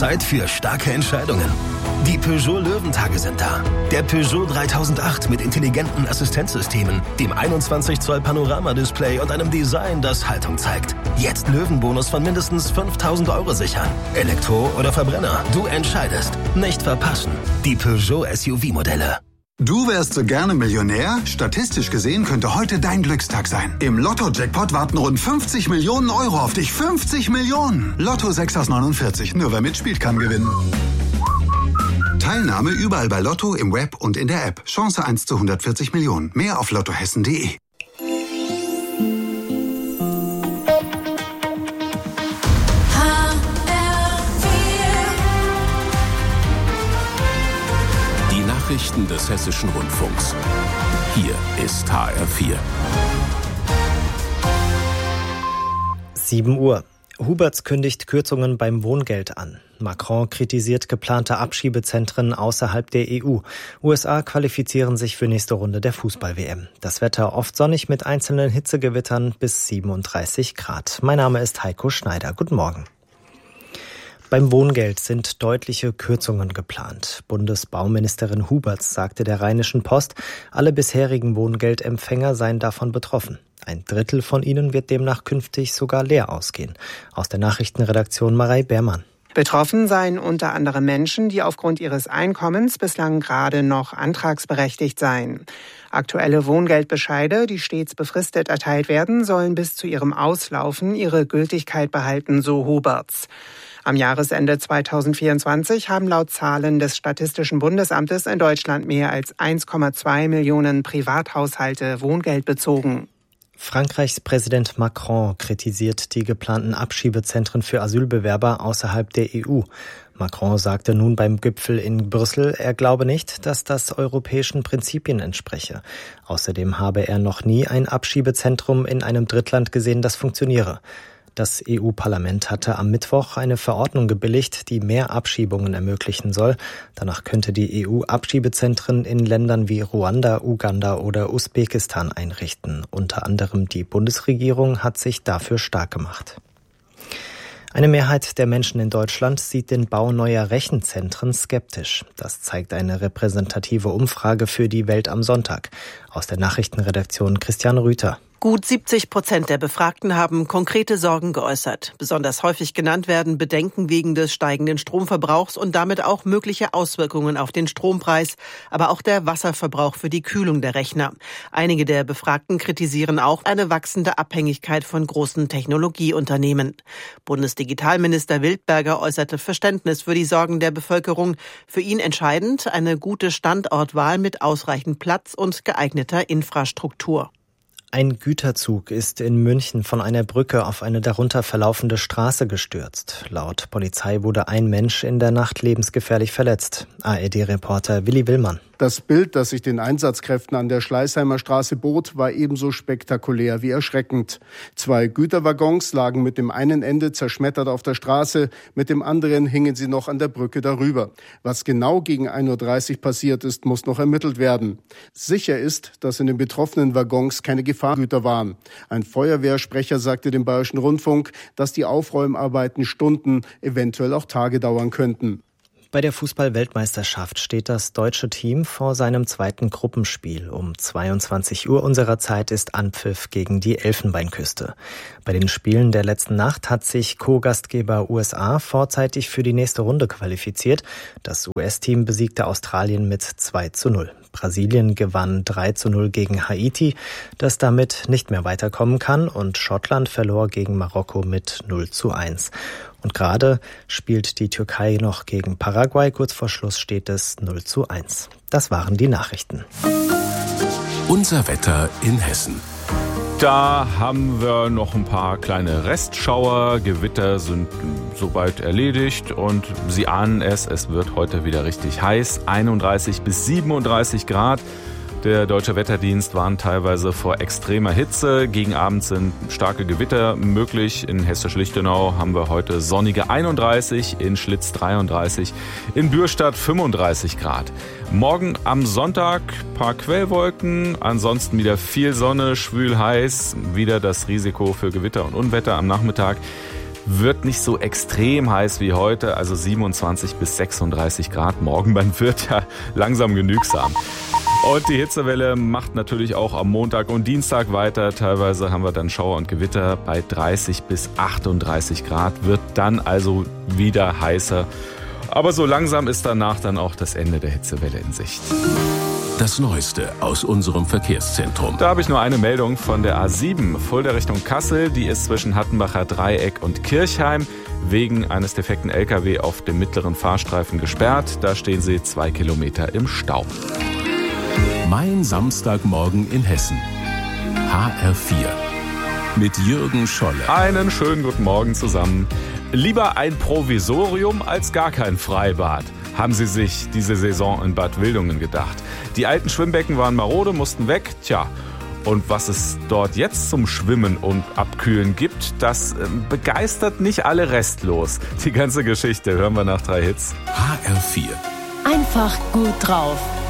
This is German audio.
Zeit für starke Entscheidungen. Die Peugeot Löwentage sind da. Der Peugeot 3008 mit intelligenten Assistenzsystemen, dem 21 Zoll Panorama-Display und einem Design, das Haltung zeigt. Jetzt Löwenbonus von mindestens 5.000 € sichern. Elektro oder Verbrenner, du entscheidest. Nicht verpassen. Die Peugeot SUV-Modelle. Du wärst so gerne Millionär? Statistisch gesehen könnte heute dein Glückstag sein. Im Lotto-Jackpot warten rund 50 Millionen € auf dich. 50 Millionen! Lotto 6 aus 49. Nur wer mitspielt, kann gewinnen. Teilnahme überall bei Lotto, im Web und in der App. Chance 1 zu 140 Millionen. Mehr auf lottohessen.de. Nachrichten des Hessischen Rundfunks. Hier ist HR4. 7 Uhr. Huberts kündigt Kürzungen beim Wohngeld an. Macron kritisiert geplante Abschiebezentren außerhalb der EU. USA qualifizieren sich für nächste Runde der Fußball-WM. Das Wetter oft sonnig mit einzelnen Hitzegewittern bis 37 Grad. Mein Name ist Heiko Schneider. Guten Morgen. Beim Wohngeld sind deutliche Kürzungen geplant. Bundesbauministerin Huberts sagte der Rheinischen Post, alle bisherigen Wohngeldempfänger seien davon betroffen. Ein Drittel von ihnen wird demnach künftig sogar leer ausgehen. Aus der Nachrichtenredaktion Marei Beermann. Betroffen seien unter anderem Menschen, die aufgrund ihres Einkommens bislang gerade noch antragsberechtigt seien. Aktuelle Wohngeldbescheide, die stets befristet erteilt werden, sollen bis zu ihrem Auslaufen ihre Gültigkeit behalten, so Huberts. Am Jahresende 2024 haben laut Zahlen des Statistischen Bundesamtes in Deutschland mehr als 1,2 Millionen Privathaushalte Wohngeld bezogen. Frankreichs Präsident Macron kritisiert die geplanten Abschiebezentren für Asylbewerber außerhalb der EU. Macron sagte nun beim Gipfel in Brüssel, er glaube nicht, dass das europäischen Prinzipien entspreche. Außerdem habe er noch nie ein Abschiebezentrum in einem Drittland gesehen, das funktioniere. Das EU-Parlament hatte am Mittwoch eine Verordnung gebilligt, die mehr Abschiebungen ermöglichen soll. Danach könnte die EU Abschiebezentren in Ländern wie Ruanda, Uganda oder Usbekistan einrichten. Unter anderem die Bundesregierung hat sich dafür stark gemacht. Eine Mehrheit der Menschen in Deutschland sieht den Bau neuer Rechenzentren skeptisch. Das zeigt eine repräsentative Umfrage für die Welt am Sonntag. Aus der Nachrichtenredaktion Christiane Rüther. Gut 70% der Befragten haben konkrete Sorgen geäußert. Besonders häufig genannt werden Bedenken wegen des steigenden Stromverbrauchs und damit auch mögliche Auswirkungen auf den Strompreis, aber auch der Wasserverbrauch für die Kühlung der Rechner. Einige der Befragten kritisieren auch eine wachsende Abhängigkeit von großen Technologieunternehmen. Bundesdigitalminister Wildberger äußerte Verständnis für die Sorgen der Bevölkerung. Für ihn entscheidend eine gute Standortwahl mit ausreichend Platz und geeigneter Infrastruktur. Ein Güterzug ist in München von einer Brücke auf eine darunter verlaufende Straße gestürzt. Laut Polizei wurde ein Mensch in der Nacht lebensgefährlich verletzt. ARD-Reporter Willi Willmann. Das Bild, das sich den Einsatzkräften an der Schleißheimer Straße bot, war ebenso spektakulär wie erschreckend. 2 Güterwaggons lagen mit dem einen Ende zerschmettert auf der Straße, mit dem anderen hingen sie noch an der Brücke darüber. Was genau gegen 1:30 Uhr passiert ist, muss noch ermittelt werden. Sicher ist, dass in den betroffenen Waggons keine Gefahrgüter waren. Ein Feuerwehrsprecher sagte dem Bayerischen Rundfunk, dass die Aufräumarbeiten Stunden, eventuell auch Tage dauern könnten. Bei der Fußball-Weltmeisterschaft steht das deutsche Team vor seinem zweiten Gruppenspiel. Um 22 Uhr unserer Zeit ist Anpfiff gegen die Elfenbeinküste. Bei den Spielen der letzten Nacht hat sich Co-Gastgeber USA vorzeitig für die nächste Runde qualifiziert. Das US-Team besiegte Australien mit 2:0. Brasilien gewann 3:0 gegen Haiti, das damit nicht mehr weiterkommen kann, und Schottland verlor gegen Marokko mit 0:1. Und gerade spielt die Türkei noch gegen Paraguay. Kurz vor Schluss steht es 0:1. Das waren die Nachrichten. Unser Wetter in Hessen. Da haben wir noch ein paar kleine Restschauer. Gewitter sind soweit erledigt und Sie ahnen es wird heute wieder richtig heiß. 31 bis 37 Grad. Der Deutsche Wetterdienst warnt teilweise vor extremer Hitze. Gegen Abend sind starke Gewitter möglich. In Hessisch-Lichtenau haben wir heute sonnige 31, in Schlitz 33, in Bürstadt 35 Grad. Morgen am Sonntag paar Quellwolken, ansonsten wieder viel Sonne, schwül heiß. Wieder das Risiko für Gewitter und Unwetter am Nachmittag. wird nicht so extrem heiß wie heute, also 27 bis 36 Grad. Morgen, man wird ja langsam genügsam. Und die Hitzewelle macht natürlich auch am Montag und Dienstag weiter. Teilweise haben wir dann Schauer und Gewitter bei 30 bis 38 Grad. Wird dann also wieder heißer. Aber so langsam ist danach dann auch das Ende der Hitzewelle in Sicht. Das Neueste aus unserem Verkehrszentrum. Da habe ich nur eine Meldung von der A7, Fulda Richtung Kassel. Die ist zwischen Hattenbacher Dreieck und Kirchheim wegen eines defekten LKW auf dem mittleren Fahrstreifen gesperrt. Da stehen sie 2 Kilometer im Stau. Mein Samstagmorgen in Hessen. HR4. Mit Jürgen Scholle. Einen schönen guten Morgen zusammen. Lieber ein Provisorium als gar kein Freibad, haben sie sich diese Saison in Bad Wildungen gedacht. Die alten Schwimmbecken waren marode, mussten weg. Tja, und was es dort jetzt zum Schwimmen und Abkühlen gibt, das begeistert nicht alle restlos. Die ganze Geschichte hören wir nach 3 Hits. HR4. Einfach gut drauf.